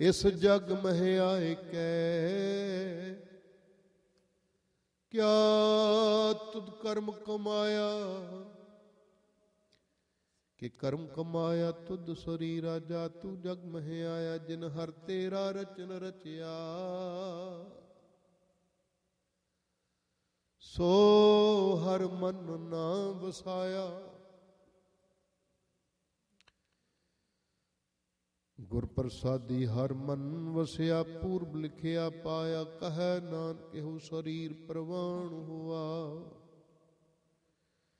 इस जग मह आए कै क्या तुद कर्म कमाया कि कर्म कमाया तुद शरीरा जा तू जग मह आया जिन हर तेरा रचन रचिया सो हर मन ना वसाया। गुर प्रसादी हर मन वसिया पूर्व लिखिया पाया कह नानक एहु शरीर प्रवाण हुआ।